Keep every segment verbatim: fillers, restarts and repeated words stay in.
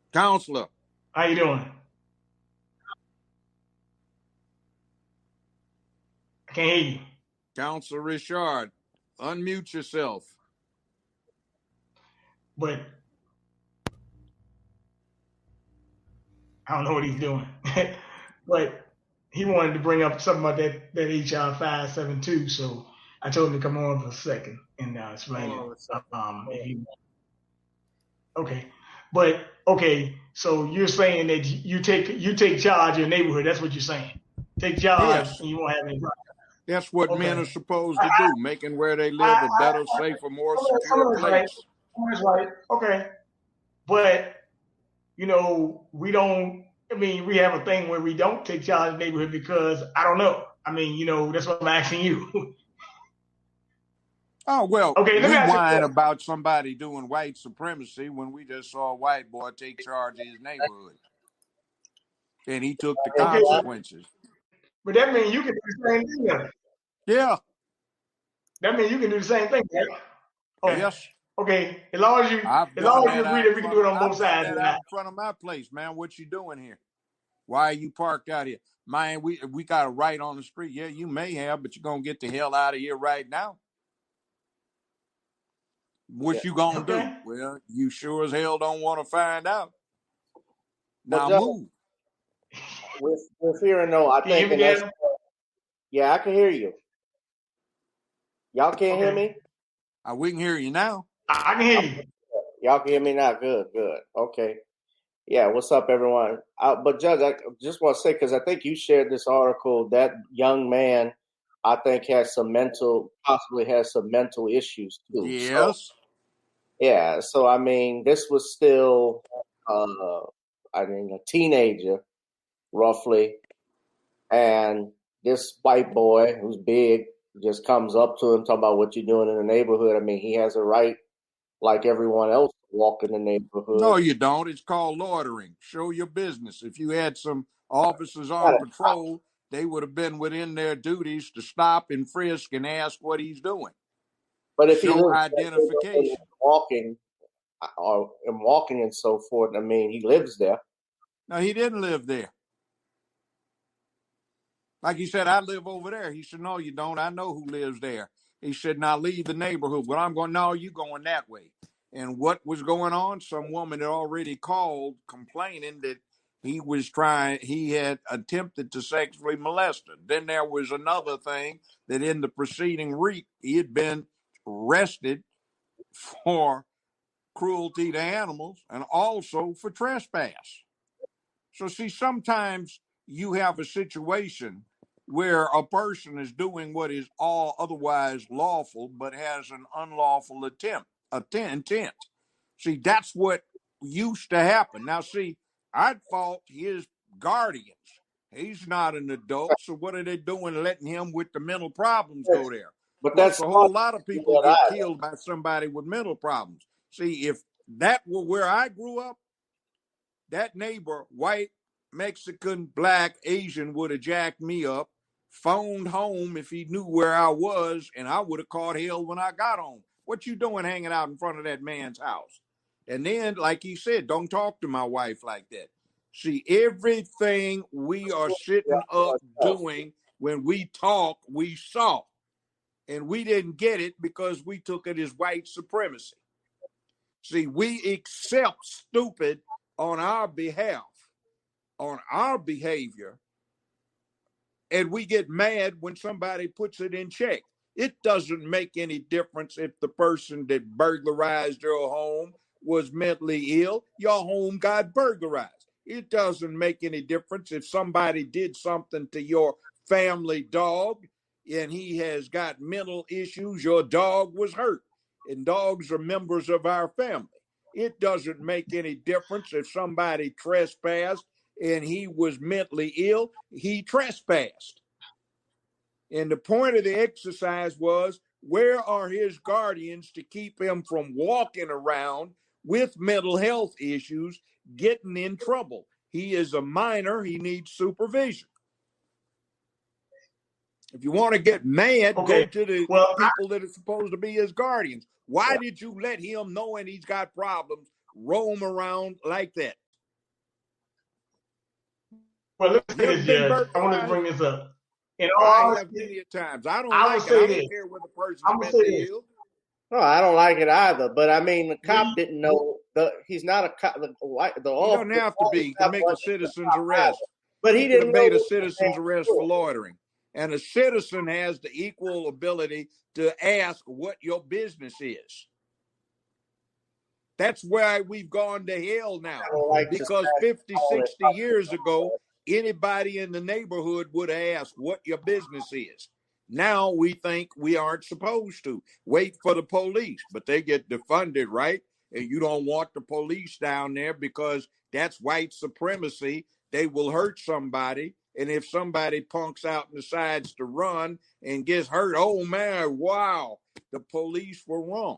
Counselor. How you doing? I can't hear you. Counselor Richard, unmute yourself. But I don't know what he's doing. But he wanted to bring up something about that, that H R five seven two, so I told him to come on for a second and uh, explain Hold on a it. second. Um, if you, okay, but okay, so you're saying that you take you take charge of your neighborhood. That's what you're saying. Take charge, Yes. and you won't have any problems. That's what Okay. men are supposed to I, do, making where they I, live a I, better, I, safer, more some of secure that's right. place. Some of that's right. Okay, but you know, we don't. I mean, we have a thing where we don't take charge of the neighborhood because I don't know. I mean, you know, that's what I'm asking you. Oh, well, Okay, let me we ask you a whine question. about somebody doing white supremacy when we just saw a white boy take charge of his neighborhood. And he took the Okay, consequences. but that means you can do the same thing. Then. Yeah. That means you can do the same thing, right? Okay. Yes. Okay, as long as you, I've as done long as you that agree out that in we can front do of, it on I've both done sides that of out that. in front of my place, man. What you doing here? Why are you parked out here? Man, we we got a right on the street. Yeah, you may have, but you're gonna get the hell out of here right now. What Yeah. you gonna Okay. do? Well, you sure as hell don't want to find out. But Now Judge, move. with with fear and no, I Can you hear think, me, and that's Gavin? yeah, I can hear you. Y'all can't hear Okay. me? Uh, we can hear you now. I, I can hear you. Y'all can hear me now? Good, good. Okay. Yeah, what's up, everyone? Uh, but Judge, I just want to say, because I think you shared this article, that young man, I think, has some mental, possibly has some mental issues too. So, Yes. yeah, so I mean, this was still, uh, I mean, a teenager, roughly, and this white boy who's big just comes up to him talking about what you're doing in the neighborhood. I mean, he has a right, like everyone else, to walk in the No, neighborhood. you don't. It's called loitering. Show your business. If you had some officers on Gotta stop. patrol, they would have been within their duties to stop and frisk and ask what he's doing. But if he Show lives in that neighborhood and identification. walking, or and walking and so forth, I mean, he lives there. No, he didn't live there. Like he said, I live over there. He said, no, you don't. I know who lives there. He said, now leave the neighborhood. Well, I'm going, no, you going that way. And what was going on? Some woman had already called complaining that he was trying, he had attempted to sexually molest her. Then there was another thing that in the preceding week, he had been arrested for cruelty to animals and also for trespass. So, see, sometimes you have a situation where a person is doing what is all otherwise lawful, but has an unlawful attempt, intent. See, that's what used to happen. Now, see, I'd fault his guardians. He's not an adult, so what are they doing letting him with the mental problems go there? But Plus, that's a not whole lot of people what get I. killed by somebody with mental problems. See, if that were where I grew up, that neighbor, white, Mexican, black, Asian, would have jacked me up, phoned home if he knew where I was, and I would have caught hell when I got home. What you doing hanging out in front of that man's house? And then, like he said, don't talk to my wife like that. See, everything we are sitting up doing when we talk, we saw. And we didn't get it because we took it as white supremacy. See, we accept stupid on our behalf, on our behavior, and we get mad when somebody puts it in check. It doesn't make any difference if the person that burglarized your home was mentally ill. Your home got burglarized. It doesn't make any difference if somebody did something to your family dog and he has got mental issues. Your dog was hurt, and dogs are members of our family. It doesn't make any difference if somebody trespassed and he was mentally ill. He trespassed. And the point of the exercise was, where are his guardians to keep him from walking around with mental health issues, getting in trouble? He is a minor. He needs supervision. If you want to get mad, Okay. go to the Well, people that are supposed to be his guardians. Why did you let him, knowing he's got problems, roam around like that? well, let's say You ever this, been Judge. I wanted to burglarized? bring this up. In all I have honesty, many a times. I don't I will like it. say I this. don't care where the person's I'm gonna say mentally this. ill. No, I don't like it either. But I mean, the cop We, didn't know the he's not a cop. The white the He off doesn't the have to be. He can make a citizen's arrest. but he He could didn't have know made a what the citizen's man arrest was for doing. loitering. And a citizen has the equal ability to ask what your business is. That's why we've gone to hell now. I don't like to Because smash fifty, all that sixty years ago, anybody in the neighborhood would have asked what your business is. Now we think we aren't supposed to. Wait for the police, but they get defunded, right? And you don't want the police down there because that's white supremacy. They will hurt somebody. And if somebody punks out and decides to run and gets hurt, oh man, wow, the police were wrong.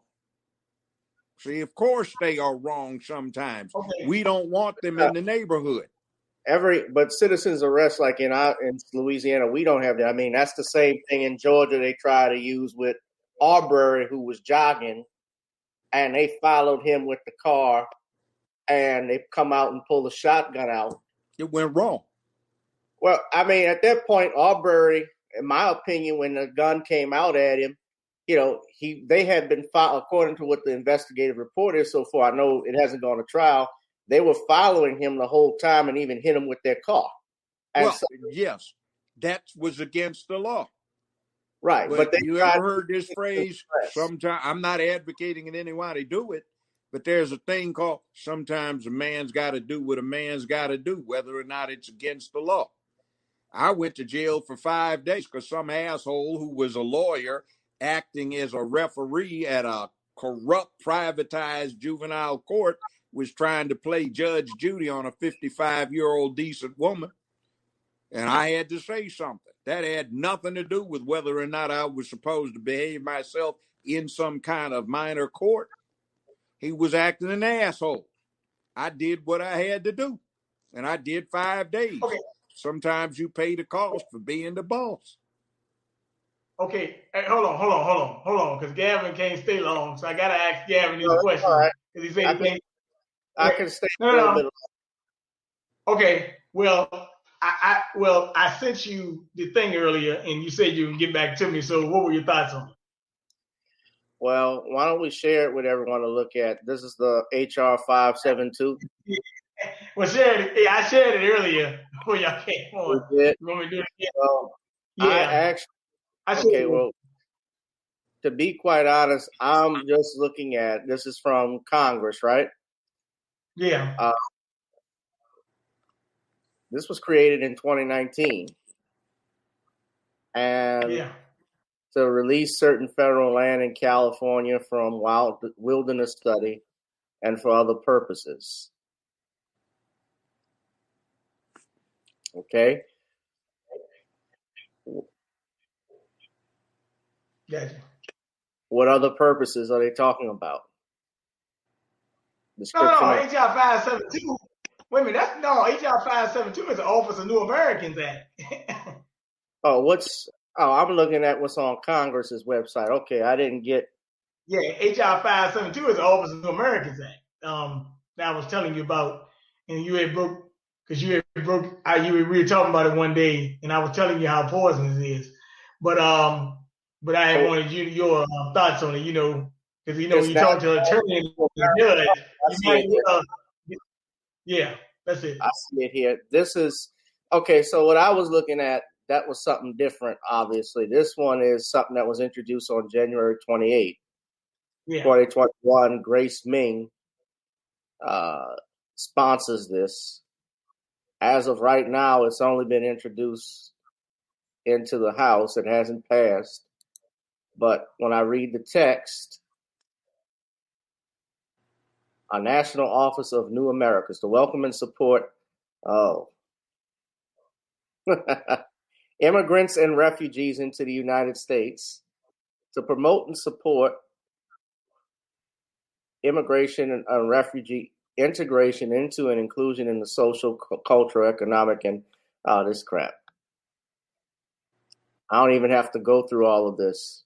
See, of course they are wrong sometimes. okay. We don't want them in the neighborhood. Every but citizens arrest, like in our, in Louisiana, we don't have that. I mean, that's the same thing in Georgia. They try to use with Arbery, who was jogging, and they followed him with the car, and they come out and pull the shotgun out. It went wrong. Well, I mean, at that point, Arbery, in my opinion, when the gun came out at him, you know, he they had been fo- according to what the investigative report is so far. I know it hasn't gone to trial. They were following him the whole time and even hit him with their car. And well, so, yes, that was against the law. right. But, But they you tried ever heard this phrase? arrest. Sometimes I'm not advocating in any way to do it, but there's a thing called sometimes a man's got to do what a man's got to do, whether or not it's against the law. I went to jail for five days because some asshole who was a lawyer acting as a referee at a corrupt, privatized juvenile court was trying to play Judge Judy on a fifty-five-year-old decent woman. And I had to say something. That had nothing to do with whether or not I was supposed to behave myself in some kind of minor court. He was acting an asshole. I did what I had to do. And I did five days. Okay. Sometimes you pay the cost for being the boss. Okay, hey, hold on, hold on, hold on, hold on, because Gavin can't stay long, so I gotta ask Gavin this No, that's question all right. because he said I he can, can't. I can stay No, a little no, bit. no. Okay, well, I, I well I sent you the thing earlier, and you said you would get back to me. So, what were your thoughts on it? Well, why don't we share it with everyone to look at? This is the H R five seventy-two. Well, share it. Yeah, I shared it earlier before y'all came on. We did. You want me to do it again? Well, Yeah, I actually, I shared okay, it. well, to be quite honest, I'm just looking at, this is from Congress, right? Yeah, Uh, this was created in twenty nineteen. And yeah. to release certain federal land in California from wild wilderness study and for other purposes. Okay? Gotcha. What other purposes are they talking about? No, Description no, of- H R five seventy-two. Wait a minute, that's no H R five seventy-two is the Office of New Americans Act. Oh, what's oh, I'm looking at what's on Congress's website. Okay, I didn't get Yeah, H R five seventy-two is the Office of New Americans Act. Um, that I was telling you about, and you had broke because you had broke. I you were, we were talking about it one day, and I was telling you how poisonous it is. But um, but I had wanted you your uh, thoughts on it. You know, because you know Yes, when you that- talk to an attorney and the judge, I you see might, it. uh, yeah, that's it. I see it here. This is okay, so what I was looking at, that was something different, obviously. This one is something that was introduced on January twenty-eighth, Yeah, twenty twenty-one. Grace Ming uh, sponsors this. As of right now, it's only been introduced into the House. It hasn't passed. But when I read the text, a National Office of New Americas to welcome and support oh, immigrants and refugees into the United States, to promote and support immigration and uh, refugee integration into and inclusion in the social, cu- cultural, economic, and uh, this crap. I don't even have to go through all of this.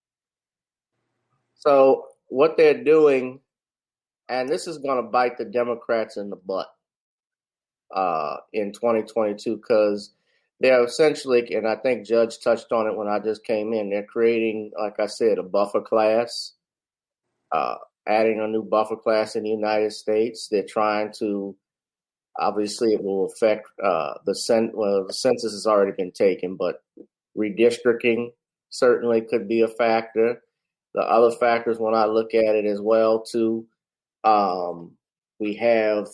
So what they're doing, and this is going to bite the Democrats in the butt. uh, in twenty twenty-two because they're essentially, and I think Judge touched on it when I just came in, they're creating, like I said, a buffer class, uh, adding a new buffer class in the United States. They're trying to, obviously it will affect uh, the, cen- well, the census has already been taken, but redistricting certainly could be a factor. The other factors, when I look at it as well, too, um, we have,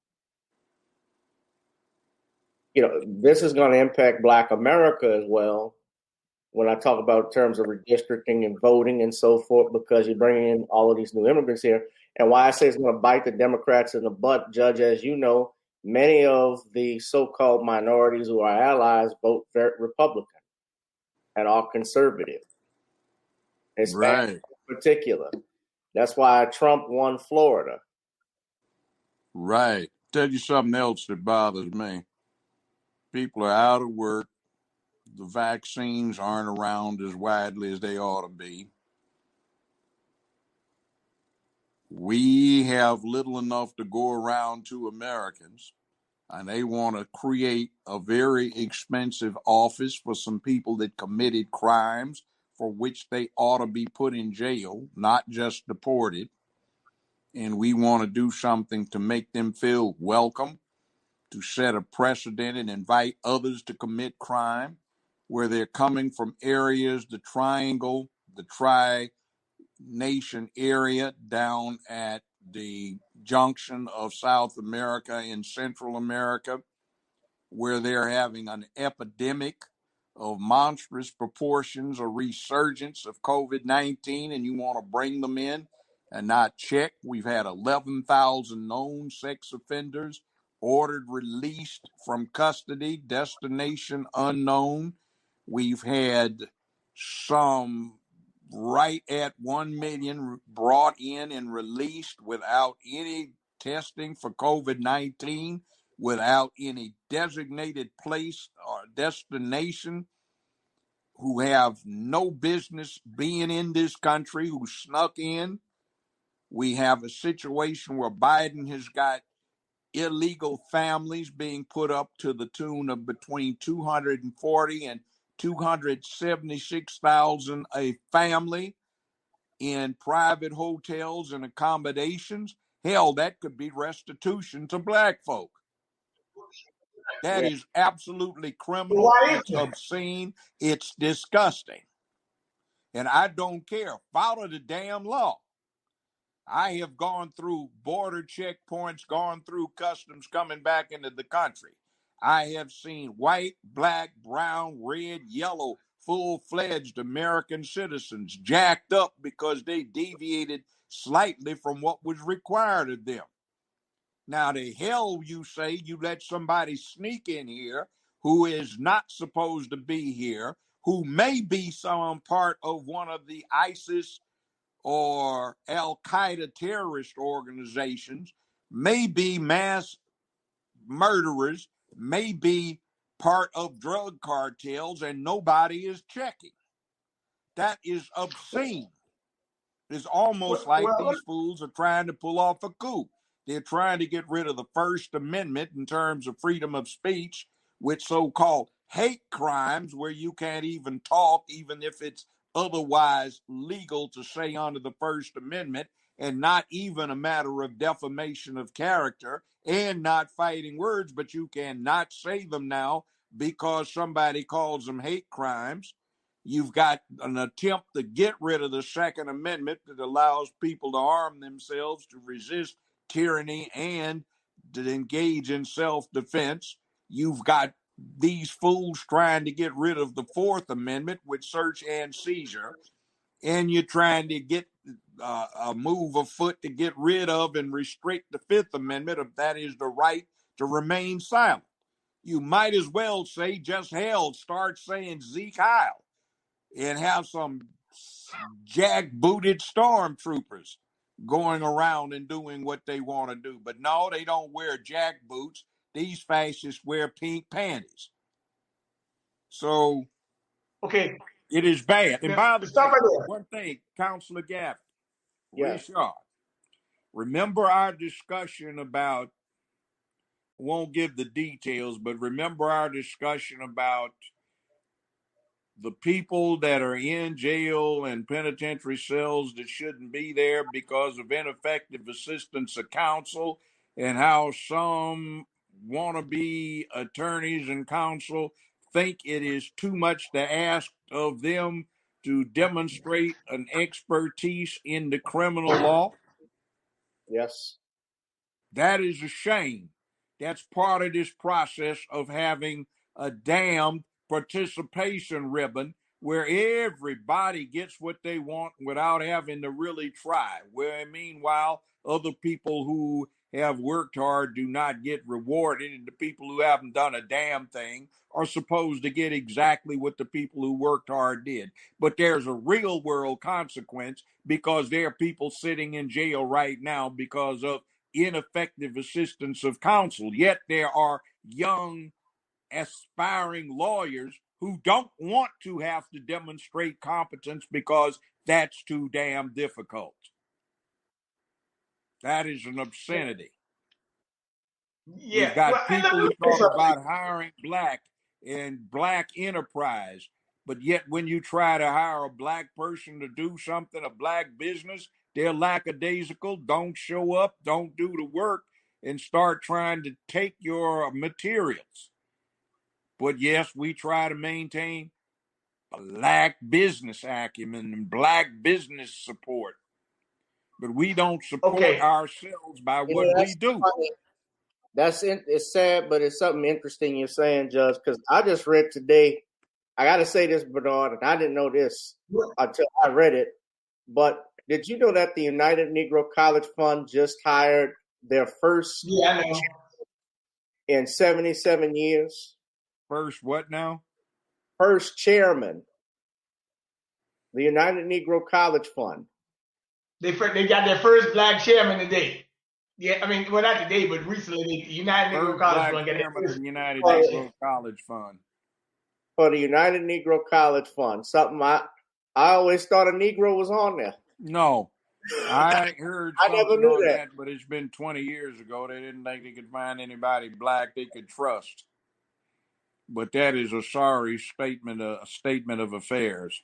you know, this is going to impact Black America as well. When I talk about terms of redistricting and voting and so forth, because you're bringing in all of these new immigrants here. And why I say it's going to bite the Democrats in the butt, Judge, as you know, many of the so-called minorities who are allies vote Republican and are conservative. Hispanic Right. in particular. That's why Trump won Florida. Right. Tell you something else that bothers me. People are out of work. The vaccines aren't around as widely as they ought to be. We have little enough to go around to Americans, and they want to create a very expensive office for some people that committed crimes for which they ought to be put in jail, not just deported. And we want to do something to make them feel welcome, to set a precedent and invite others to commit crime, where they're coming from areas, the triangle, the tri-nation area down at the junction of South America and Central America, where they're having an epidemic of monstrous proportions, a resurgence of COVID nineteen, and you want to bring them in and not check. We've had eleven thousand known sex offenders ordered released from custody, destination unknown. We've had some right at one million brought in and released without any testing for COVID nineteen, without any designated place or destination, who have no business being in this country, who snuck in. We have a situation where Biden has got illegal families being put up to the tune of between two hundred forty and two hundred seventy-six thousand a family in private hotels and accommodations. Hell, that could be restitution to black folk. That Yeah. is absolutely criminal. Why is It's that? obscene. It's disgusting. And I don't care. Follow the damn law. I have gone through border checkpoints, gone through customs coming back into the country. I have seen white, black, brown, red, yellow, full-fledged American citizens jacked up because they deviated slightly from what was required of them. Now, the hell you say you let somebody sneak in here who is not supposed to be here, who may be some part of one of the ISIS or Al-Qaeda terrorist organizations, may be mass murderers, may be part of drug cartels, and nobody is checking. That is obscene. It's almost Well, like well, these fools are trying to pull off a coup. They're trying to get rid of the First Amendment in terms of freedom of speech with so-called hate crimes, where you can't even talk, even if it's otherwise legal to say under the First Amendment, and not even a matter of defamation of character and not fighting words, but you cannot say them now because somebody calls them hate crimes. You've got an attempt to get rid of the Second Amendment that allows people to arm themselves to resist tyranny and to engage in self-defense. You've got these fools trying to get rid of the Fourth Amendment with search and seizure, and you're trying to get uh, a move afoot to get rid of and restrict the Fifth Amendment, if that is the right to remain silent. You might as well say, just hell, start saying Zeke Heil and have some jack-booted stormtroopers going around and doing what they want to do. But no, they don't wear jack boots. These fascists wear pink panties. So okay. it is bad. And by the Stop way, right there. one thing, Councilor Gaffney, Yes. Richard, remember our discussion about won't give the details, but remember our discussion about the people that are in jail and penitentiary cells that shouldn't be there because of ineffective assistance of counsel, and how some wannabe attorneys and counsel think it is too much to ask of them to demonstrate an expertise in the criminal law. Yes. That is a shame. That's part of this process of having a damned participation ribbon where everybody gets what they want without having to really try. Where meanwhile, other people who have worked hard do not get rewarded, and the people who haven't done a damn thing are supposed to get exactly what the people who worked hard did. But there's a real world consequence, because there are people sitting in jail right now because of ineffective assistance of counsel. Yet there are young aspiring lawyers who don't want to have to demonstrate competence because that's too damn difficult. That is an obscenity. Yeah. We've got Well, and let people me who say talk something. about hiring black and black enterprise, but yet when you try to hire a black person to do something, a black business, they're lackadaisical, don't show up, don't do the work, and start trying to take your materials. But yes, we try to maintain black business acumen and black business support, but we don't support Okay. ourselves by You what know, we that's do. funny. That's in, it's sad, but it's something interesting you're saying, Judge, because I just read today. I got to say this, Bernard, and I didn't know this until I read it. But did you know that the United Negro College Fund just hired their first Yeah, I know. in seventy-seven years? First, what now? First chairman. The United Negro College Fund. They they got their first black chairman today. Yeah, I mean, well, not today, but recently, the United Negro First College black Fund got their chairman of first the United black Negro chairman. College Fund. For the United Negro College Fund. Something I I always thought a Negro was on there. No, I heard I never something knew on that. that, but it's been twenty years ago. They didn't think they could find anybody black they could trust. But that is a sorry statement, a statement of affairs.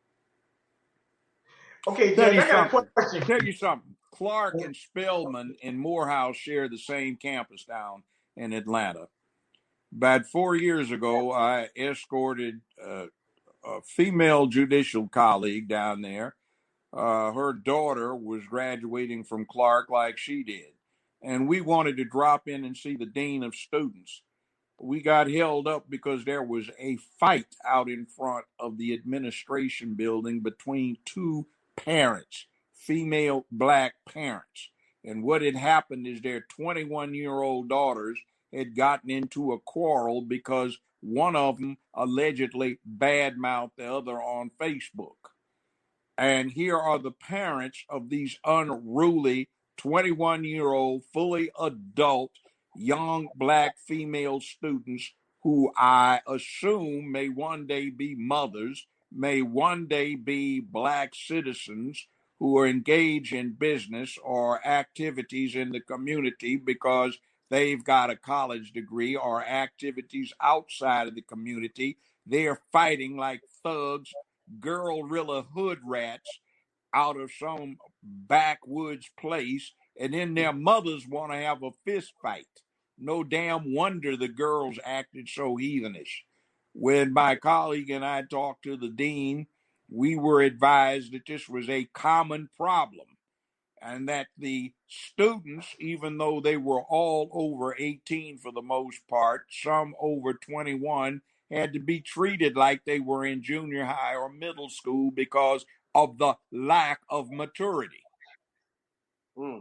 Okay, Tell Judge, you I got a something. question. Tell you something. Clark and Spelman and Morehouse share the same campus down in Atlanta. About four years ago, I escorted uh, a female judicial colleague down there. Uh, her daughter was graduating from Clark like she did. And we wanted to drop in and see the dean of students. We got held up because there was a fight out in front of the administration building between two parents, female black parents. And what had happened is their twenty-one year old daughters had gotten into a quarrel because one of them allegedly badmouthed the other on Facebook. And here are the parents of these unruly twenty-one year old, fully adult, young black female students who I assume may one day be mothers, may one day be black citizens who are engaged in business or activities in the community because they've got a college degree, or activities outside of the community. They're fighting like thugs, guerrilla hood rats out of some backwoods place, and then their mothers want to have a fist fight. No damn wonder the girls acted so heathenish. When my colleague and I talked to the dean, we were advised that this was a common problem, and that the students, even though they were all over eighteen for the most part, some over twenty-one, had to be treated like they were in junior high or middle school because of the lack of maturity. Mm.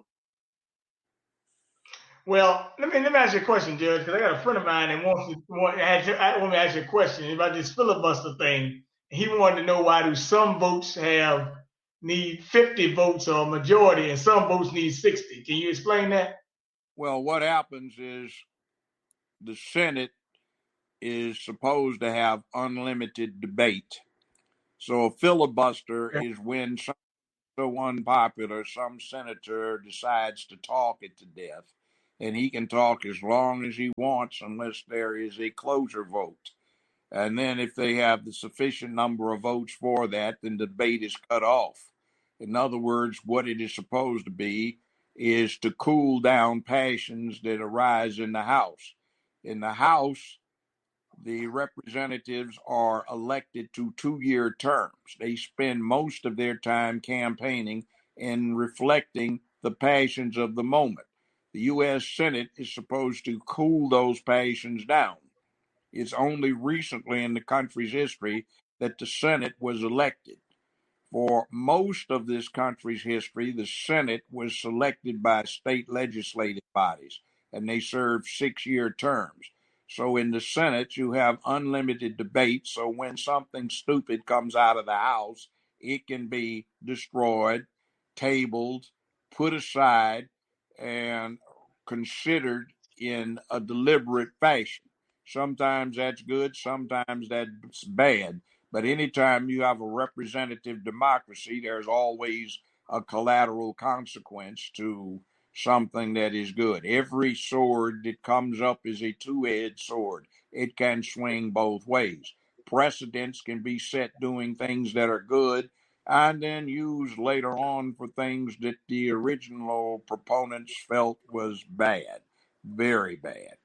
Well, let me let me ask you a question, Judge, because I got a friend of mine that wants to want, I want me to ask you a question about this filibuster thing. He wanted to know why do some votes have need fifty votes or a majority, and some votes need sixty. Can you explain that? Well, what happens is the Senate is supposed to have unlimited debate. So a filibuster Okay. is when something so unpopular, some senator decides to talk it to death. and he can talk as long as he wants unless there is a closer vote. And then if they have the sufficient number of votes for that, then the debate is cut off. In other words, what it is supposed to be is to cool down passions that arise in the House. In the House, the representatives are elected to two-year terms. They spend most of their time campaigning and reflecting the passions of the moment. The U S Senate is supposed to cool those passions down. It's only recently in the country's history that the Senate was elected. For most of this country's history, the Senate was selected by state legislative bodies, and they served six-year terms. So in the Senate, you have unlimited debate. So when something stupid comes out of the House, it can be destroyed, tabled, put aside, and considered in a deliberate fashion. Sometimes that's good, sometimes that's bad. But anytime you have a representative democracy, there's always a collateral consequence to something that is good. Every sword that comes up is a two-edged sword. It can swing both ways. Precedents can be set doing things that are good and then used later on for things that the original proponents felt was bad, very bad.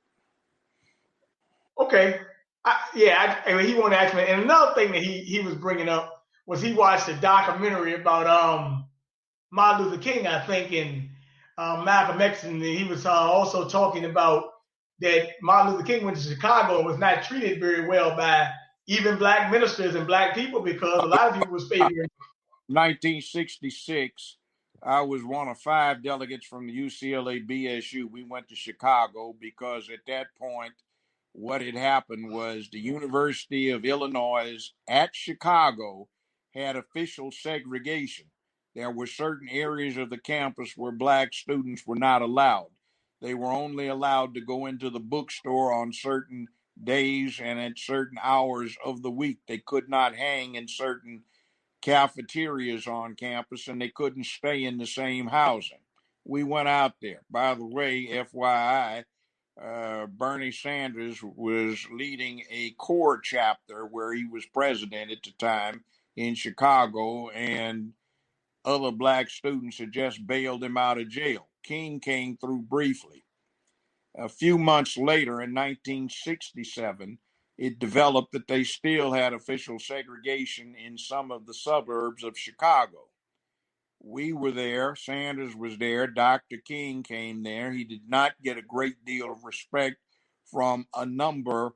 Okay. I, yeah, I, I mean, he wanted to ask me. And another thing that he, he was bringing up was he watched a documentary about um Martin Luther King, I think, and um, Malcolm X, and he was uh, also talking about that Martin Luther King went to Chicago and was not treated very well by even black ministers and black people because a lot of people was favoring. nineteen sixty-six, I was one of five delegates from the U C L A B S U. We went to Chicago because at that point, what had happened was the University of Illinois at Chicago had official segregation. There were certain areas of the campus where black students were not allowed. They were only allowed to go into the bookstore on certain days and at certain hours of the week. They could not hang in certain cafeterias on campus, and they couldn't stay in the same housing. We went out there. By the way, F Y I, uh, Bernie Sanders was leading a core chapter where he was president at the time in Chicago, and other black students had just bailed him out of jail. King came through briefly. A few months later, in nineteen sixty-seven, it developed that they still had official segregation in some of the suburbs of Chicago. We were there. Sanders was there. Doctor King came there. He did not get a great deal of respect from a number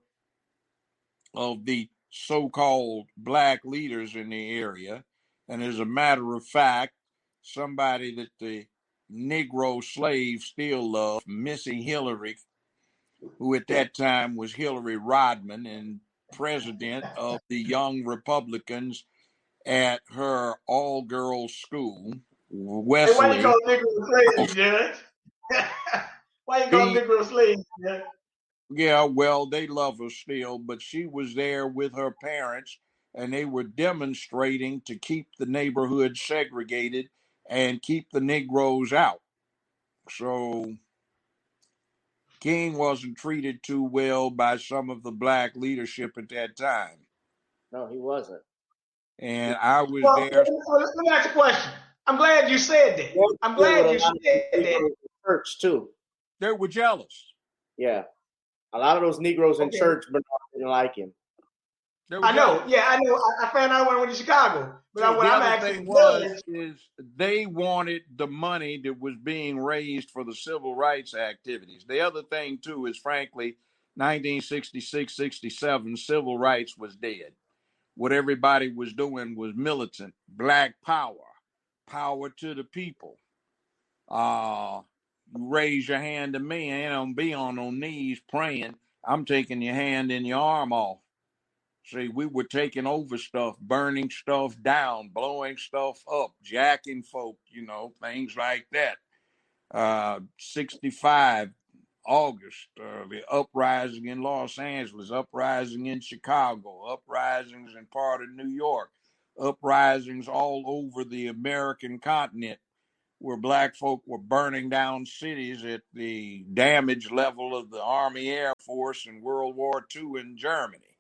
of the so-called black leaders in the area. And as a matter of fact, somebody that the Negro slaves still love, Missy Hillary, who at that time was Hillary Rodham and president of the Young Republicans at her all-girls school, Wesley. Hey, why you call Negro slaves, Judge? Why you call She, Negro slaves, Judge? Yeah, well, they love her still, but she was there with her parents, and they were demonstrating to keep the neighborhood segregated and keep the Negroes out. So King wasn't treated too well by some of the black leadership at that time. No, he wasn't. And I was well, there. Well, let me ask a question. I'm glad you said that. I'm glad you said that. Church too. They were jealous. Yeah, a lot of those Negroes in okay. church, but didn't like him. I know. Jealous. Yeah, I know. I, I found out when I went to Chicago. But so I, what the I'm other thing was is they wanted the money that was being raised for the civil rights activities. The other thing too is, frankly, nineteen sixty-six, sixty-seven, civil rights was dead. What everybody was doing was militant, black power, power to the people. Uh, you raise your hand to me, and don't be on no knees praying. I'm taking your hand and your arm off. See, we were taking over stuff, burning stuff down, blowing stuff up, jacking folk, you know, things like that. Uh, sixty-five, August, uh, the uprising in Los Angeles, uprising in Chicago, uprisings in part of New York, uprisings all over the American continent where black folk were burning down cities at the damage level of the Army Air Force in World War Two in Germany.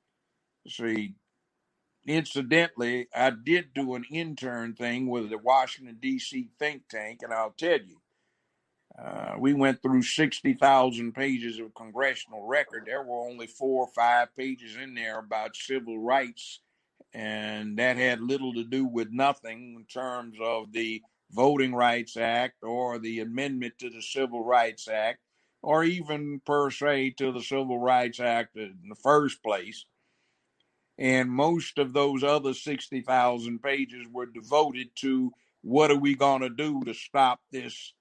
See, incidentally, I did do an intern thing with the Washington, D C think tank, and I'll tell you, uh, we went through sixty thousand pages of congressional record. There were only four or five pages in there about civil rights, and that had little to do with nothing in terms of the Voting Rights Act or the amendment to the Civil Rights Act, or even per se to the Civil Rights Act in the first place. And most of those other sixty thousand pages were devoted to what are we going to do to stop this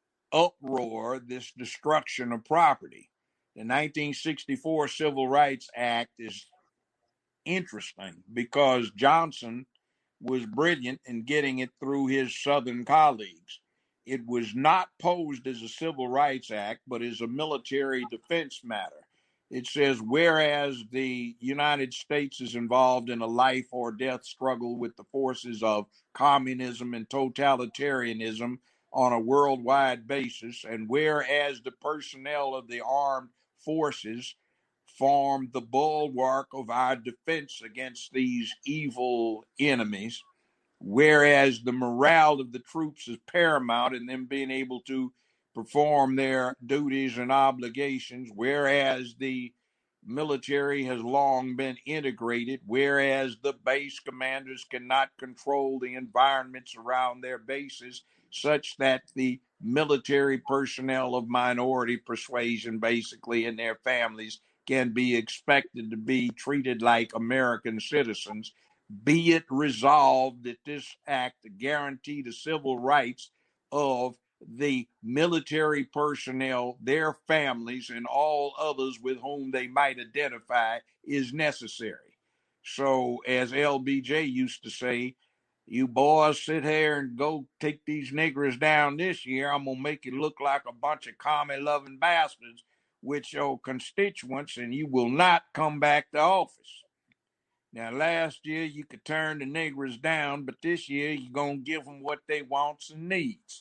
uproar, this destruction of property. The nineteen sixty-four Civil Rights Act is interesting because Johnson was brilliant in getting it through his Southern colleagues. It was not posed as a Civil Rights Act, but as a military defense matter. It says, whereas the United States is involved in a life or death struggle with the forces of communism and totalitarianism on a worldwide basis, and whereas the personnel of the armed forces form the bulwark of our defense against these evil enemies, whereas the morale of the troops is paramount in them being able to perform their duties and obligations, whereas the military has long been integrated, whereas the base commanders cannot control the environments around their bases such that the military personnel of minority persuasion, basically, and their families can be expected to be treated like American citizens. Be it resolved that this act guarantee the civil rights of the military personnel, their families, and all others with whom they might identify is necessary. So, as L B J used to say, you boys sit here and go take these niggers down this year. I'm going to make you look like a bunch of commie-loving bastards with your constituents, and you will not come back to office. Now, last year you could turn the niggers down, but this year you're going to give them what they wants and needs.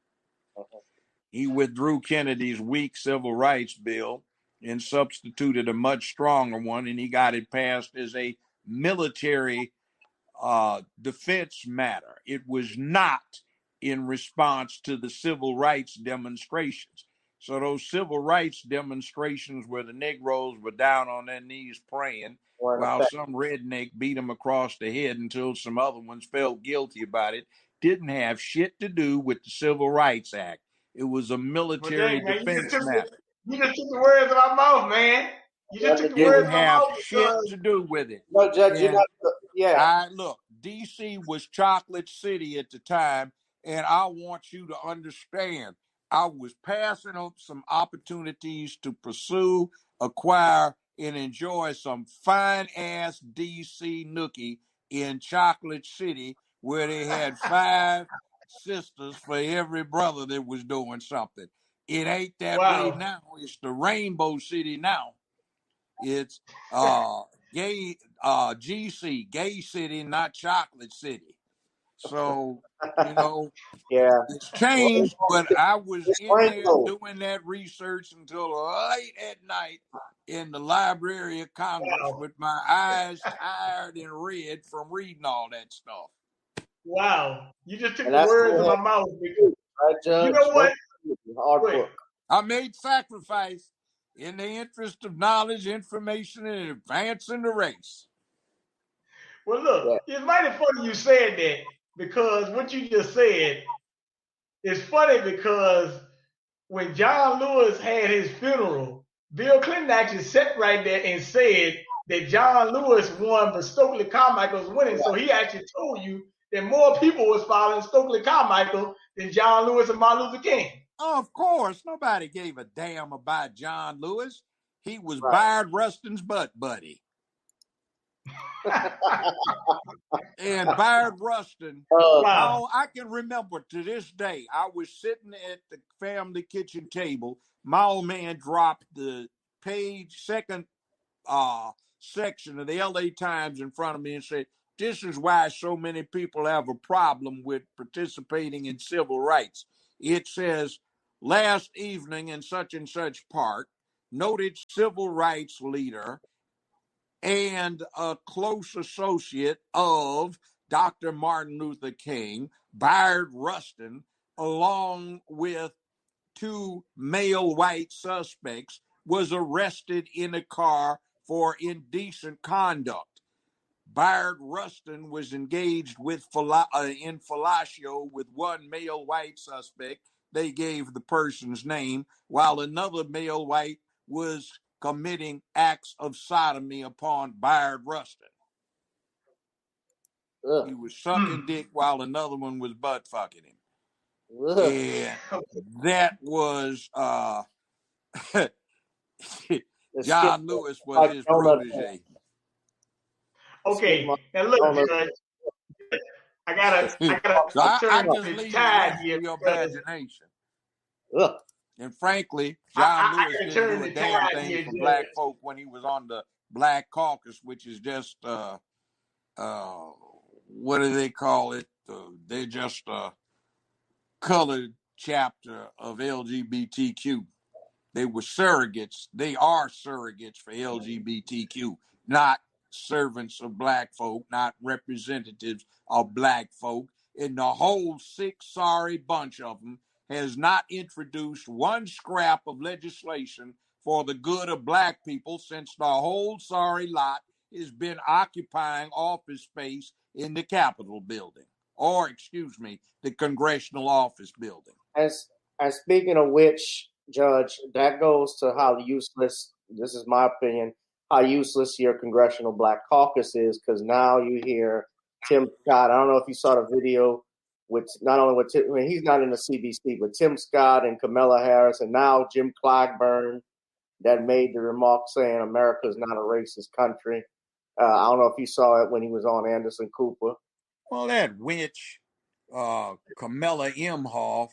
He withdrew Kennedy's weak civil rights bill and substituted a much stronger one, and he got it passed as a military uh, defense matter. It was not in response to the civil rights demonstrations. So those civil rights demonstrations where the Negroes were down on their knees praying while some redneck beat them across the head until some other ones felt guilty about it, didn't have shit to do with the Civil Rights Act. It was a military well, dang, man, defense you matter. The, you just took the words out of my mouth, man. You just took the Didn't words out of my have mouth. shit Because... to do with it. No, Judge, you're not, yeah. I, look, D C was Chocolate City at the time, and I want you to understand, I was passing up some opportunities to pursue, acquire, and enjoy some fine-ass D C nookie in Chocolate City where they had five sisters for every brother that was doing something. It ain't that wow. way now. It's the Rainbow City now. It's uh, gay uh, G C, Gay City, not Chocolate City. So, you know, yeah, it's changed, but I was in there doing that research until late at night in the Library of Congress wow. with my eyes tired and red from reading all that stuff. Wow. You just took and the words in my mouth. Right, Judge? You know what? Hard work. I made sacrifice in the interest of knowledge, information, and advancing the race. Well, look, yeah. It's mighty funny you said that because what you just said is funny because when John Lewis had his funeral, Bill Clinton actually sat right there and said that John Lewis won, but Stokely Carmichael was winning. Yeah. So he actually told you that more people was following Stokely Carmichael than John Lewis and Martin Luther King. Oh, of course. Nobody gave a damn about John Lewis. He was right. Bayard Rustin's butt buddy. And Bayard Rustin, oh, wow. I can remember to this day, I was sitting at the family kitchen table. My old man dropped the page, second uh, section of the L A Times in front of me and said, this is why so many people have a problem with participating in civil rights. It says, last evening in such and such park, noted civil rights leader and a close associate of Doctor Martin Luther King, Bayard Rustin, along with two male white suspects, was arrested in a car for indecent conduct. Bayard Rustin was engaged with uh, in fellatio with one male white suspect. They gave the person's name, while another male white was committing acts of sodomy upon Bayard Rustin. Ugh. He was sucking mm. dick while another one was butt fucking him. Ugh. And that was uh, John Lewis was his protege. Okay, now look, Judge, I gotta, I gotta so I, turn I just leave it here to your imagination. Ugh. And frankly, John I, I, Lewis I didn't do a damn thing here, for Judge. Black folk when he was on the Black Caucus, which is just, uh, uh, what do they call it? Uh, they're just a colored chapter of L G B T Q. They were surrogates. They are surrogates for L G B T Q, not servants of black folk, not representatives of black folk. And the whole sick, sorry bunch of them has not introduced one scrap of legislation for the good of black people since the whole sorry lot has been occupying office space in the Capitol building, or excuse me, the Congressional Office building. As, as speaking of which, Judge, that goes to how useless, this is my opinion, how useless your Congressional Black Caucus is, because now you hear Tim Scott. I don't know if you saw the video with not only with Tim, I mean, he's not in the C B C, but Tim Scott and Kamala Harris, and now Jim Clyburn that made the remark saying America's not a racist country. Uh, I don't know if you saw it when he was on Anderson Cooper. Well, that witch, uh, Kamala Imhoff,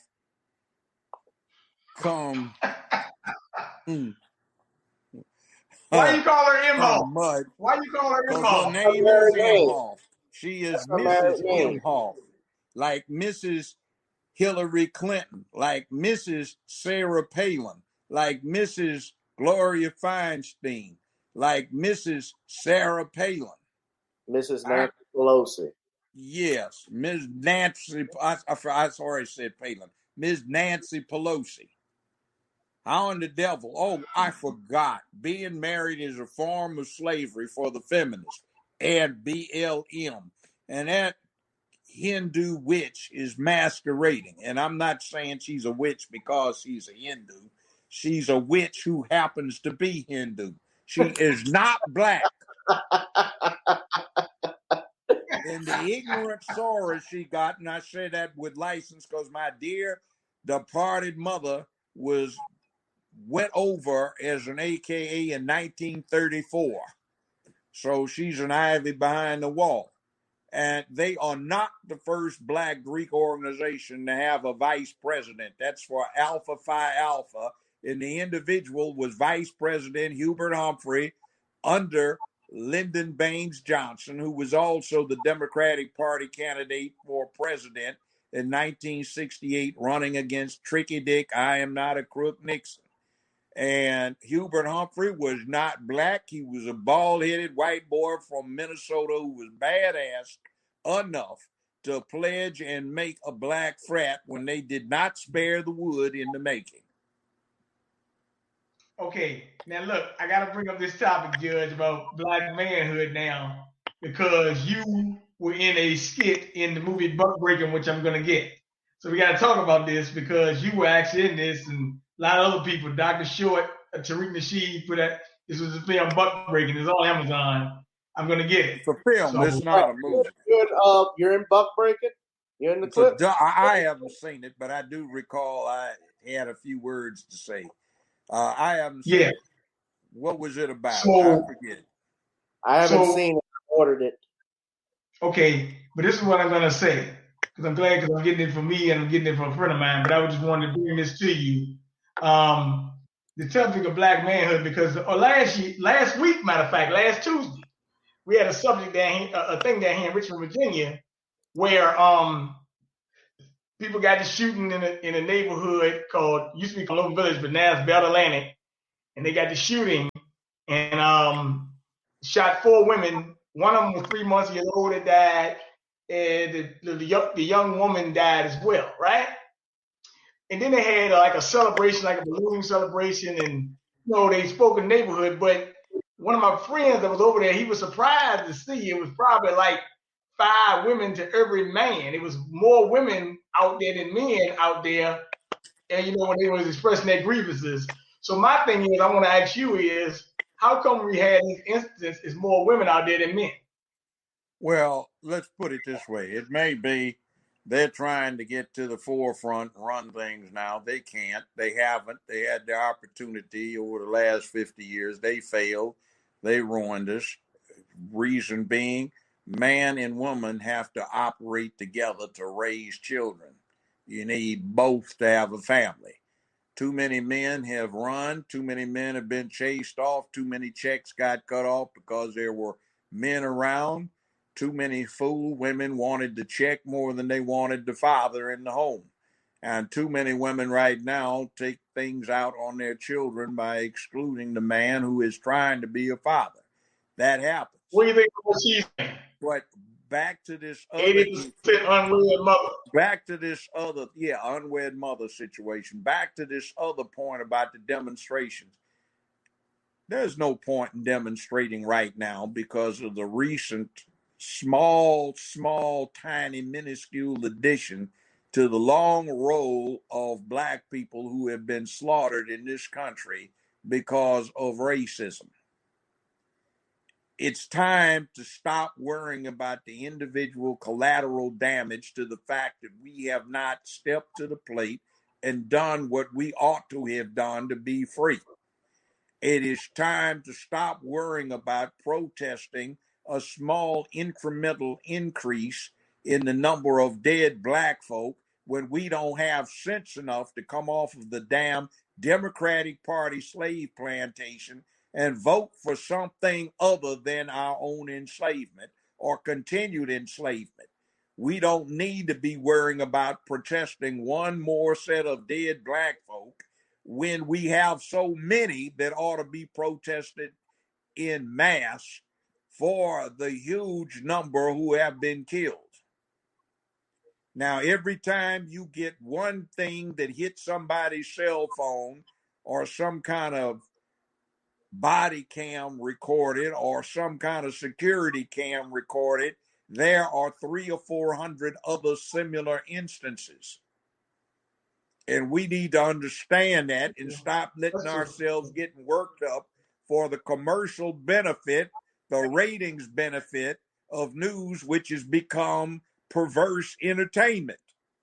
come. mm, Why you call her Imhoff? Why you call her Imhoff? Her name is Imhoff. She is Missus Imhoff, like Missus Hillary Clinton, like Missus Sarah Palin, like Missus Gloria Feinstein, like Missus Sarah Palin. Missus Nancy Pelosi. Yes, Miz Nancy, I, I, I sorry I said Palin. Miz Nancy Pelosi. How in the devil? Oh, I forgot. Being married is a form of slavery for the feminists and B L M. And that Hindu witch is masquerading. And I'm not saying she's a witch because she's a Hindu. She's a witch who happens to be Hindu. She is not black. And the ignorant sorrow she got, and I say that with license because my dear departed mother was went over as an A K A in nineteen thirty-four. So she's an ivy behind the wall. And they are not the first black Greek organization to have a vice president. That's for Alpha Phi Alpha. And the individual was Vice President Hubert Humphrey under Lyndon Baines Johnson, who was also the Democratic Party candidate for president in nineteen sixty-eight, running against Tricky Dick, I am not a crook Nixon. And Hubert Humphrey was not black. He was a bald-headed white boy from Minnesota who was badass enough to pledge and make a black frat when they did not spare the wood in the making. Okay, now look, I got to bring up this topic, Judge, about black manhood now, because you were in a skit in the movie Buckbreaking, which I'm going to get. So we got to talk about this because you were actually in this, and a lot of other people, Doctor Short, uh, Tariq Nasheed, put that. This was a film, Buckbreaking. It's on Amazon. I'm going to get it. It's a film. So, it's not a movie. You're, uh, you're in Buckbreaking? You're in the it's clip? A, I haven't seen it, but I do recall I had a few words to say. Uh, I haven't seen yeah. it. What was it about? So, I forget it. I haven't so, seen it. I ordered it. Okay, but this is what I'm going to say. Because I'm glad because I'm getting it from me and I'm getting it from a friend of mine. But I just wanted to bring this to you. Um, the topic of black manhood, because or last year, last week, matter of fact, last Tuesday, we had a subject down here, a, a thing down here in Richmond, Virginia, where um people got to shooting in a in a neighborhood called used to be Cologne Village, but now it's Bell Atlantic, and they got to shooting and um shot four women. One of them was three months old that died, and the the, the, young, the young woman died as well, right? And then they had uh, like a celebration, like a balloon celebration, and you know they spoke in the neighborhood. But one of my friends that was over there, he was surprised to see it was probably like five women to every man. It was more women out there than men out there, and you know when they was expressing their grievances. So my thing is, I want to ask you is, how come we had these instances? Is more women out there than men? Well, let's put it this way: it may be they're trying to get to the forefront and run things now. They can't. They haven't. They had their opportunity over the last fifty years. They failed. They ruined us. Reason being, man and woman have to operate together to raise children. You need both to have a family. Too many men have run. Too many men have been chased off. Too many checks got cut off because there were men around. Too many fool women wanted the check more than they wanted the father in the home. And too many women right now take things out on their children by excluding the man who is trying to be a father. That happens. What do you think of what she's saying? But back to this other eighty percent unwed mother. Back to this other, yeah, unwed mother situation. Back to this other point about the demonstrations. There's no point in demonstrating right now because of the recent small, small, tiny, minuscule addition to the long roll of black people who have been slaughtered in this country because of racism. It's time to stop worrying about the individual collateral damage to the fact that we have not stepped to the plate and done what we ought to have done to be free. It is time to stop worrying about protesting a small incremental increase in the number of dead black folk when we don't have sense enough to come off of the damn Democratic Party slave plantation and vote for something other than our own enslavement or continued enslavement. We don't need to be worrying about protesting one more set of dead black folk when we have so many that ought to be protested in mass for the huge number who have been killed. Now, every time you get one thing that hits somebody's cell phone or some kind of body cam recorded or some kind of security cam recorded, there are three or four hundred other similar instances. And we need to understand that and stop letting ourselves getting worked up for the commercial benefit, the ratings benefit of news, which has become perverse entertainment.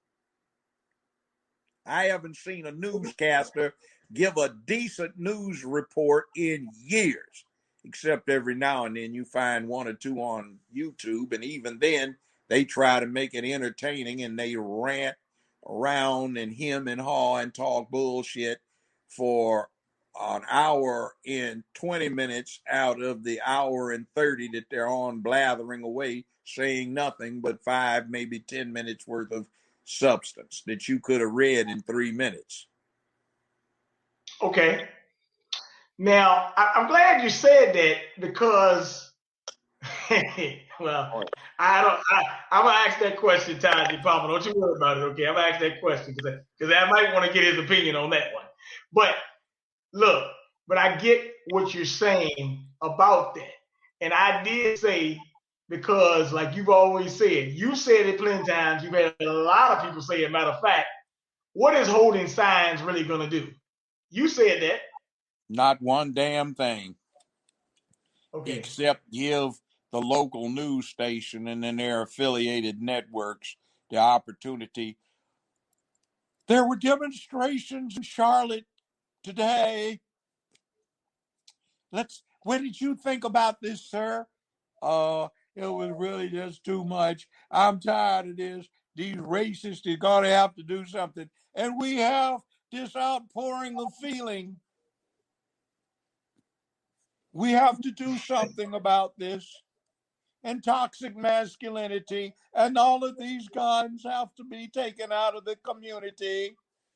I haven't seen a newscaster give a decent news report in years, except every now and then you find one or two on YouTube, and even then they try to make it entertaining and they rant around and hem and haw and talk bullshit for an hour and twenty minutes out of the hour and thirty that they're on blathering away, saying nothing but five, maybe ten minutes worth of substance that you could have read in three minutes. Okay. Now, I, I'm glad you said that because, well, I don't. I, I'm gonna ask that question, Tiny Papa. Don't you worry about it, okay? I'm gonna ask that question because because I might want to get his opinion on that one. But look, but I get what you're saying about that, and I did say because, like you've always said, you said it plenty of times. You've had a lot of people say it. Matter of fact, what is holding signs really gonna do? You said that. Not one damn thing. Okay. Except give the local news station and then their affiliated networks the opportunity. There were demonstrations in Charlotte today. Let's. What did you think about this, sir? Uh, it was really just too much. I'm tired of this. These racists are going to have to do something. And we have this outpouring of feeling. We have to do something about this. and toxic masculinity, and all of these guns have to be taken out of the community.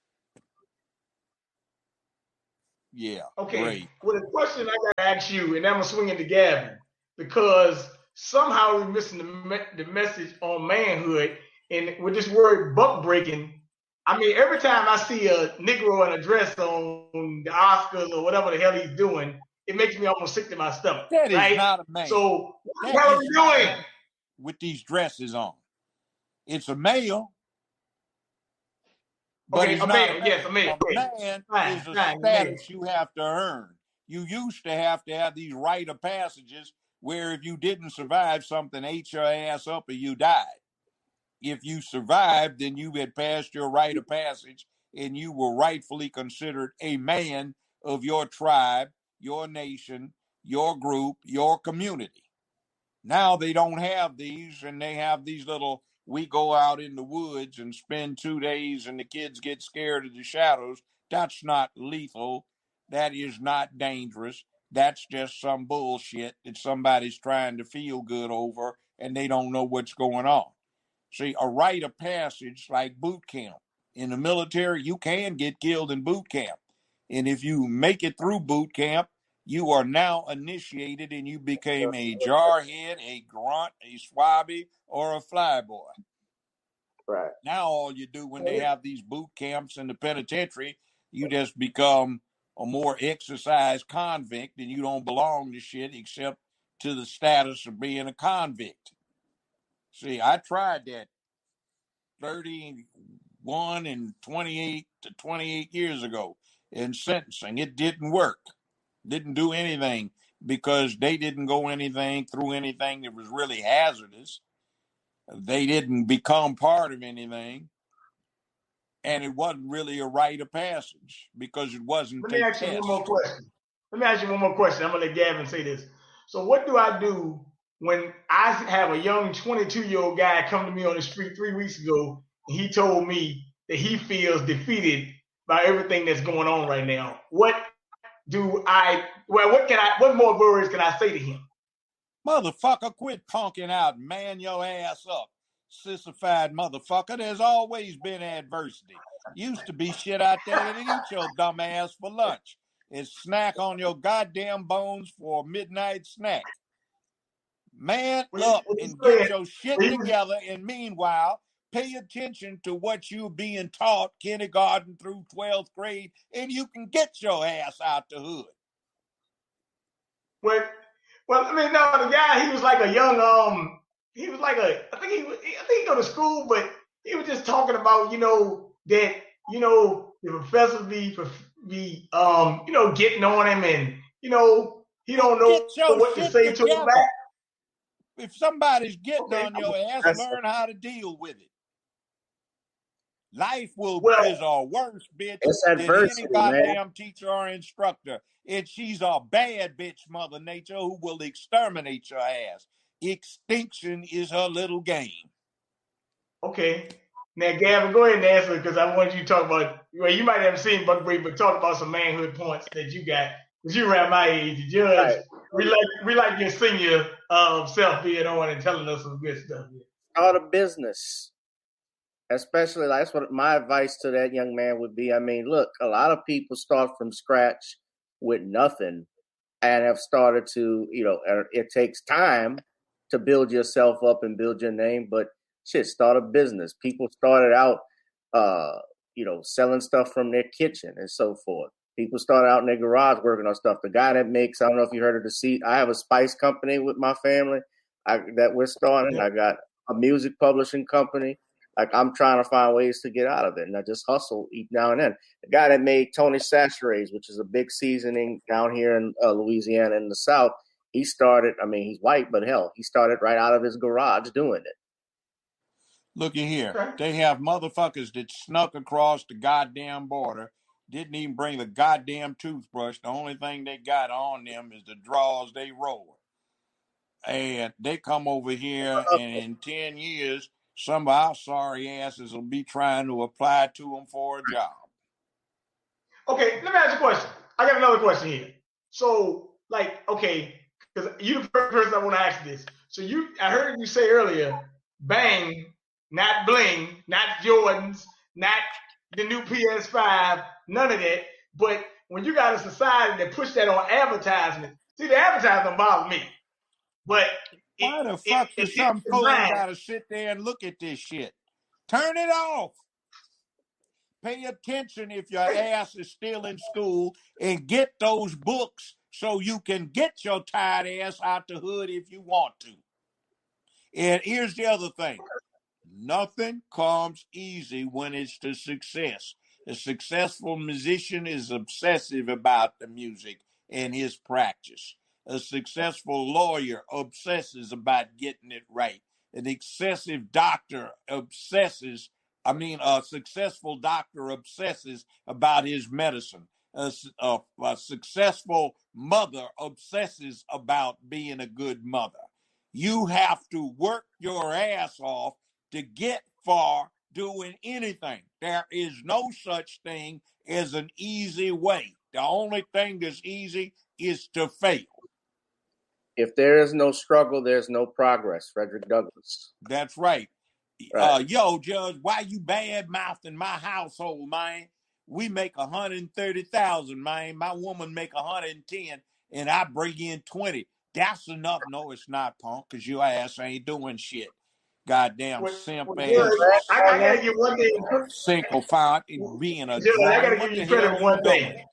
Yeah. Okay. Great. Well, the question I got to ask you, and I'm going to swing it to Gavin, because somehow we're missing the, me- the message on manhood. And with this word buck breaking, I mean, every time I see a Negro in a dress on the Oscars or whatever the hell he's doing, it makes me almost sick to my stomach. That is right? not a man. So what That the hell are is we not a doing? man with these dresses on. It's a male. But Okay, he's a not male. a man. Yes, a male. A Okay. man Fine, is a fine, status male. you have to earn. You used to have to have these rite of passages where if you didn't survive something, ate your ass up or you died. If you survived, then you had passed your rite of passage and you were rightfully considered a man of your tribe, your nation, your group, your community. Now they don't have these, and they have these little, we go out in the woods and spend two days and the kids get scared of the shadows. That's not lethal. That is not dangerous. That's just some bullshit that somebody's trying to feel good over and they don't know what's going on. See, a rite of passage like boot camp. In the military, you can get killed in boot camp. And if you make it through boot camp, you are now initiated and you became a jarhead, a grunt, a swabby, or a flyboy. Right. Now all you do when they have these boot camps in the penitentiary, you just become a more exercised convict and you don't belong to shit except to the status of being a convict. See, I tried that thirty-one and twenty-eight to twenty-eight years ago in sentencing. It didn't work. Didn't do anything because they didn't go anything through anything that was really hazardous. They didn't become part of anything. And it wasn't really a rite of passage because it wasn't Let me a ask you test. one more question. Let me ask you one more question. I'm going to let Gavin say this. So what do I do when I have a young twenty-two-year-old guy come to me on the street three weeks ago, and he told me that he feels defeated by everything that's going on right now? What do I, well, what can I, what more words can I say to him? Motherfucker, quit punking out. Man your ass up. Sissified motherfucker. There's always been adversity. Used to be shit out there that eat your dumb ass for lunch. And snack on your goddamn bones for a midnight snack. Man up and get your shit together. And meanwhile, pay attention to what you're being taught kindergarten through twelfth grade, and you can get your ass out the hood. Well, well, I mean, no, the guy, he was like a young, um, he was like a, I think he, I think he go to school, but he was just talking about, you know, that, you know, the professors be, be, um, you know, getting on him, and you know, he don't know what to say to him back. If somebody's getting okay. on your ass, That's learn how to deal with it. Life will well, is a worse bitch than any goddamn man. Teacher or instructor. And she's a bad bitch, Mother Nature, who will exterminate your ass. Extinction is her little game. Okay. Now, Gavin, go ahead and answer because I want you to talk about, well, you might have seen Buck Breed, but talk about some manhood points that you got. Because you around my age, the judge. Right. We like we like your senior um, self being on and telling us some good stuff. Start a business. Especially, that's what my advice to that young man would be. I mean, look, a lot of people start from scratch with nothing and have started to, you know, it takes time to build yourself up and build your name, but shit, start a business. People started out, uh, you know, selling stuff from their kitchen and so forth. People start out in their garage working on stuff. The guy that makes, I don't know if you heard of the seat, I have a spice company with my family I, that we're starting. Yeah. I got a music publishing company. Like, I'm trying to find ways to get out of it, and I just hustle each now and then. The guy that made Tony Chachere's, which is a big seasoning down here in uh, Louisiana in the South, he started, I mean, he's white, but hell, he started right out of his garage doing it. Looky here. They have motherfuckers that snuck across the goddamn border, didn't even bring the goddamn toothbrush. The only thing they got on them is the drawers they roll. And they come over here, and in ten years, some of our sorry asses will be trying to apply to them for a job. Okay, let me ask you a question. I got another question here. So, like, okay, because you're the first person I want to ask this. So you, I heard you say earlier, bang, not bling, not Jordans, not the new P S five, none of that. But when you got a society that push that on advertisement, see, the advertisement bother me. But it, why the it, fuck it, does some fool mind. gotta sit there and look at this shit? Turn it off. Pay attention if your ass is still in school and get those books so you can get your tired ass out the hood if you want to. And here's the other thing. Nothing comes easy when it's the success. A successful musician is obsessive about the music and his practice. A successful lawyer obsesses about getting it right. An excessive doctor obsesses, I mean, a successful doctor obsesses about his medicine. A, a, a successful mother obsesses about being a good mother. You have to work your ass off to get far doing anything. There is no such thing as an easy way. The only thing that's easy is to fail. If there is no struggle, there's no progress. Frederick Douglass. That's right. Right. Uh, yo, Judge, why you bad mouthing my household, man? We make one hundred thirty thousand, man. My woman make one hundred ten, and I bring in twenty. That's enough. No, it's not, punk, because your ass ain't doing shit. Goddamn Well, simp well, ass. Judge, I, I gotta give one thing. Single font being a Judge, I gotta what give you the credit hell for one you thing. doing?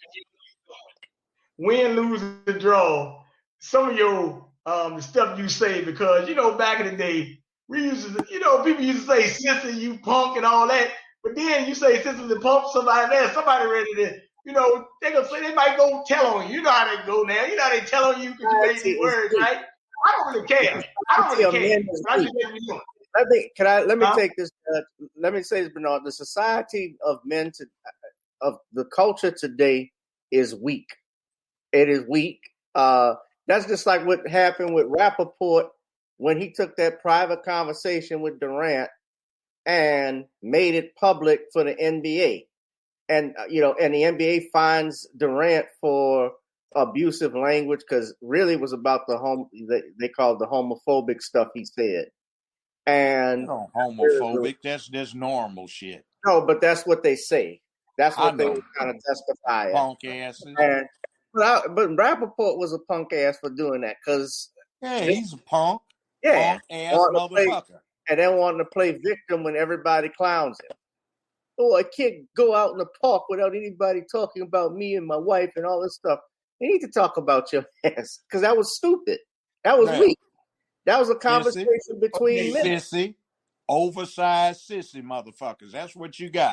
Win, lose, or draw, some of your um the stuff you say, because you know back in the day we used to, you know, people used to say sister, you punk, and all that. But then you say sister to pump somebody there, somebody ready to, you know, they gonna say they might go tell on you. You know how they go now. You know how they tell on you because you made these words, right? I don't really care. I don't really care. I just let you know. Let me can I let me huh? take this. Uh, let me say this, Bernard. The society of men to of the culture today is weak. It is weak. Uh, that's just like what happened with Rappaport when he took that private conversation with Durant and made it public for the N B A. And, uh, you know, and the N B A fines Durant for abusive language because really it was about the home, they, they called the homophobic stuff he said. And no, homophobic, that's just normal shit. No, but that's what they say. That's what they kind of justify it. Punk asses. And, but, I, but Rappaport was a punk ass for doing that because yeah, he's a punk. Yeah, punk ass motherfucker. Play, and then wanting to play victim when everybody clowns him. Oh, I can't go out in the park without anybody talking about me and my wife and all this stuff. You need to talk about your ass because that was stupid. That was yeah. weak. That was a conversation sissy. between okay, men. Sissy, oversized sissy motherfuckers. That's what you got.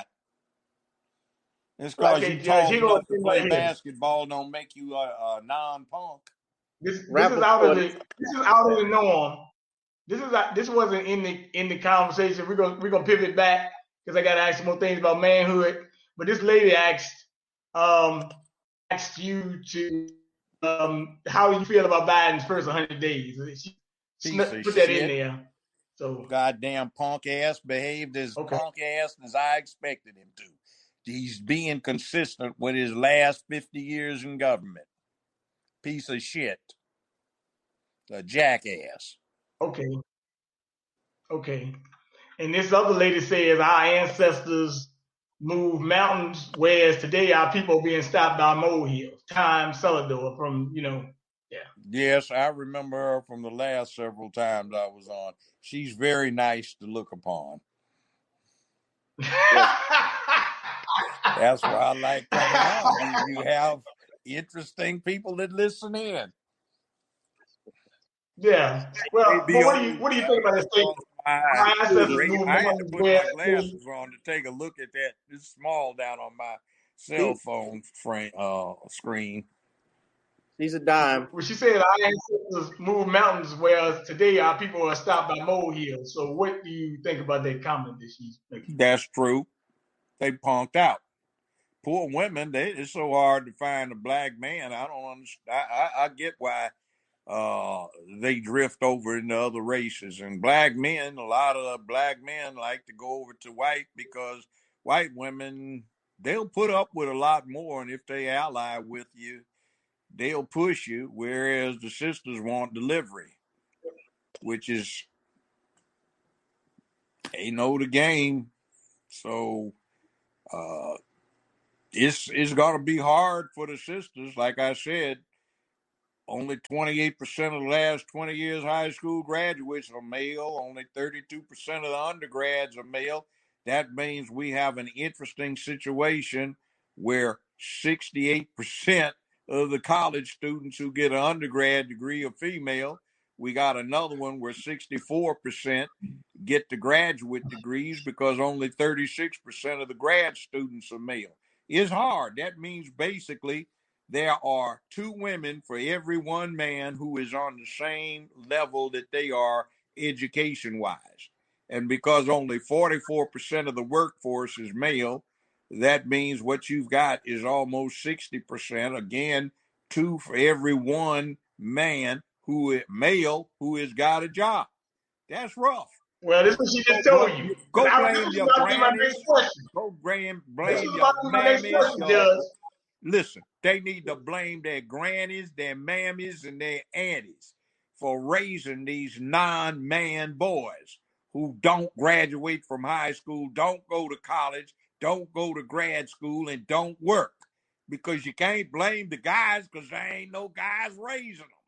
It's because okay, you told yeah, enough to play basketball don't make you a, a non-punk. This, this is out of the this is out of the norm. This is this wasn't in the in the conversation. We're gonna we're gonna pivot back because I gotta ask some more things about manhood. But this lady asked um asked you to um how you feel about Biden's first one hundred days. She put that shit. in there. So goddamn punk ass behaved as okay. punk ass as I expected him to. He's being consistent with his last fifty years in government. Piece of shit. A jackass. Okay. Okay. And this other lady says our ancestors moved mountains, whereas today our people are being stopped by molehills. Time Celador from, you know, yeah. Yes, I remember her from the last several times I was on. She's very nice to look upon. That's why I like coming on. You, you have interesting people that listen in. Yeah. Well, but what do you what do you think about this thing? I, I, had to put my glasses on to take a look at that. It's small down on my cell phone frame uh, screen. He's a dime. Well, she said our ancestors moved mountains, whereas today our people are stopped by molehills. So, what do you think about that comment that she's making? That's true. They punked out. Poor women. They, it's so hard to find a black man. I don't understand. I, I, I get why uh, they drift over into other races. And black men, a lot of black men like to go over to white because white women, they'll put up with a lot more. And if they ally with you, they'll push you, whereas the sisters want delivery. which is they know the game. So uh, it's it's gonna be hard for the sisters. Like I said, only twenty-eight percent of the last twenty years high school graduates are male. Only thirty-two percent of the undergrads are male. That means we have an interesting situation where sixty-eight percent of the college students who get an undergrad degree are female. We got another one where sixty-four percent get the graduate degrees because only thirty-six percent of the grad students are male. It's hard. That means basically there are two women for every one man who is on the same level that they are education-wise. And because only forty-four percent of the workforce is male, that means what you've got is almost sixty percent. Again, two for every one man who is male who has got a job. That's rough. Well, this is what she just Go, told you. go And I was blame just your about to be my grannies. next question. Go blame, This blame was your about to be my next mammies. question, Your, Judge. listen, they need to blame their grannies, their mammies, and their aunties for raising these non-man boys who don't graduate from high school, don't go to college, don't go to grad school, and don't work. Because you can't blame the guys because there ain't no guys raising them.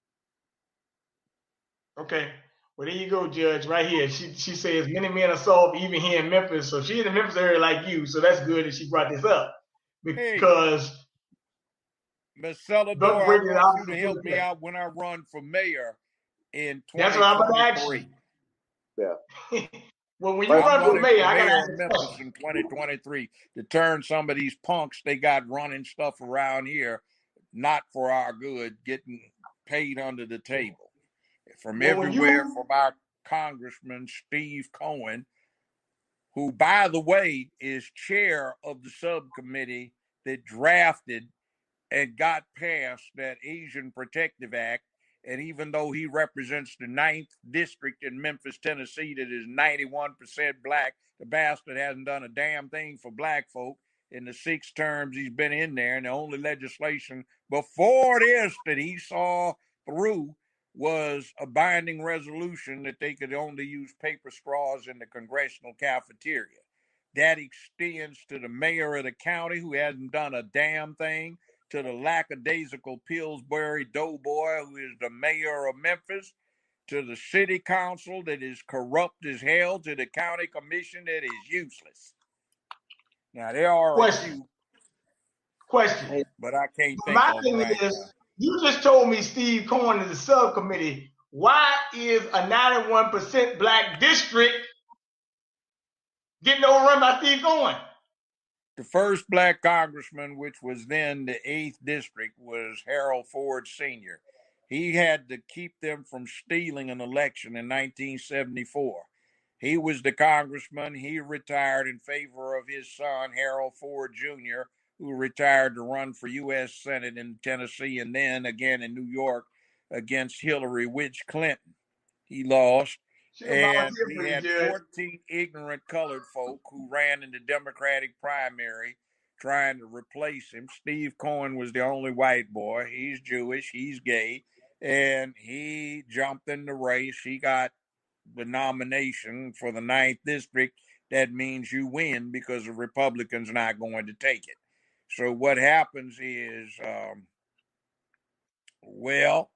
Okay. Well, there you go, Judge, right here. She she says many men are soft even here in Memphis. So she's in the Memphis area like you. So that's good that she brought this up. Because hey, Miz Celador, I want you to help me out when I run for mayor in twenty twenty-three. That's what I'm going to ask you. Yeah. Well, when you I'm run for mayor, I got to ask Memphis in twenty twenty-three to turn some of these punks they got running stuff around here, not for our good, getting paid under the table. From well, everywhere, you... from our Congressman Steve Cohen, who, by the way, is chair of the subcommittee that drafted and got passed that Asian Protective Act. And even though he represents the ninth district in Memphis, Tennessee, that is ninety-one percent black, the bastard hasn't done a damn thing for black folk in the six terms he's been in there. And the only legislation before this that he saw through was a binding resolution that they could only use paper straws in the congressional cafeteria. That extends to the mayor of the county, who hasn't done a damn thing, to the lackadaisical Pillsbury Doughboy, who is the mayor of Memphis, to the city council that is corrupt as hell, to the county commission that is useless. Now, there are Question. a few. Question. But I can't think My of thing right is, now. You just told me Steve Cohen is the subcommittee. Why is a ninety-one percent black district getting overrun by Steve Cohen? The first black congressman, which was then the eighth district, was Harold Ford Senior He had to keep them from stealing an election in nineteen seventy-four. He was the congressman. He retired in favor of his son, Harold Ford Junior, who retired to run for U S Senate in Tennessee and then again in New York against Hillary Witch Clinton. He lost. And we had fourteen ignorant colored folk who ran in the Democratic primary trying to replace him. Steve Cohen was the only white boy. He's Jewish. He's gay. And he jumped in the race. He got the nomination for the ninth district. That means you win because the Republicans are not going to take it. So what happens is, um, well,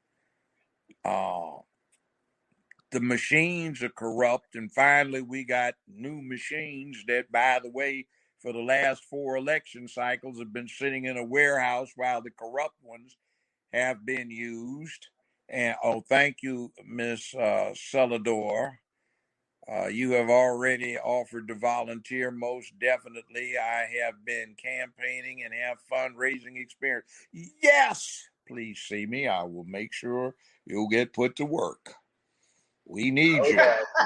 uh, the machines are corrupt, and finally we got new machines that, by the way, for the last four election cycles have been sitting in a warehouse while the corrupt ones have been used. And, oh, thank you, Miz Uh, Celador. Uh, you have already offered to volunteer. Most definitely. I have been campaigning and have fundraising experience. Yes, please see me. I will make sure you'll get put to work. We need you.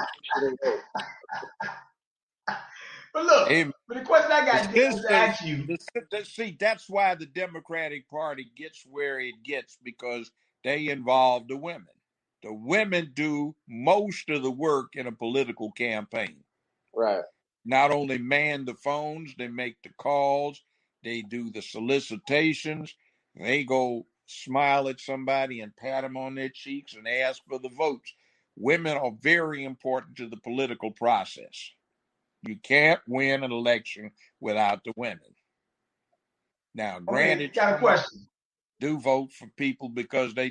But look, hey, but the question I got to ask you. The, the, see, that's why the Democratic Party gets where it gets, because they involve the women. The women do most of the work in a political campaign. Right. Not only man the phones, they make the calls, they do the solicitations, they go smile at somebody and pat them on their cheeks and ask for the votes. Women are very important to the political process. You can't win an election without the women. Now, granted, okay, got a question. Do vote for people because they